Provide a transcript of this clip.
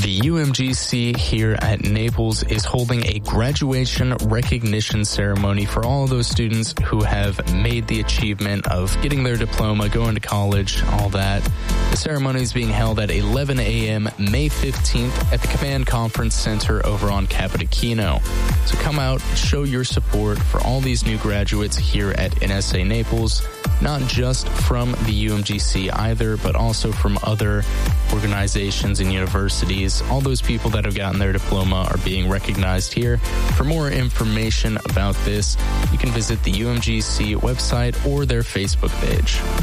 The UMGC here at Naples is holding a graduation recognition ceremony for all of those students who have made the achievement of getting their diploma, going to college, all that. The ceremony is being held at 11 a.m. May 15th at the Command Conference Center over on Capodichino. So come out, show your support for all these new graduates here at NSA Naples, not just from the UMGC either, but also from other organizations and universities. All those people that have gotten their diploma are being recognized here. For more information about this, you can visit the UMGC website or their Facebook page.